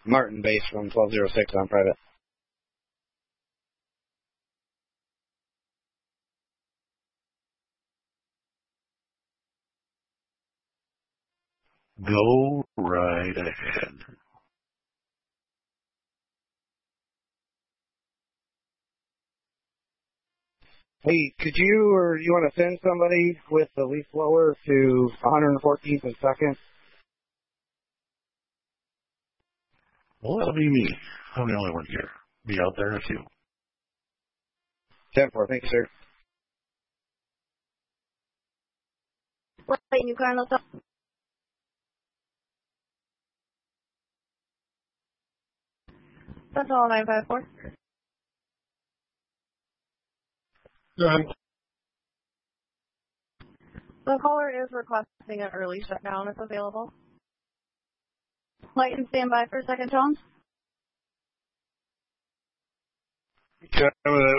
Martin base from 1206 on private. Go right ahead. Hey, could you want to send somebody with the leaf blower to 114th and 2nd? Well, that'll be me. I'm the only one here. Be out there too. 10-4, thank you, sir. Wait, New Carlos. That's all 954. Done. The caller is requesting an early shutdown if available. Light and stand by for second tone. Gentlemen,